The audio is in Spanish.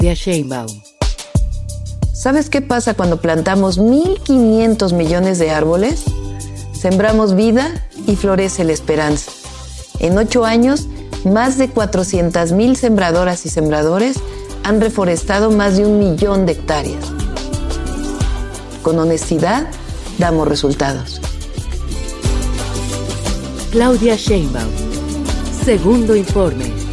Claudia Sheinbaum. ¿Sabes qué pasa cuando plantamos 1.500 millones de árboles? Sembramos vida y florece la esperanza. En 8 años, más de 400,000 sembradoras y sembradores han reforestado más de 1 millón de hectáreas. Con honestidad, damos resultados. Claudia Sheinbaum. Segundo informe.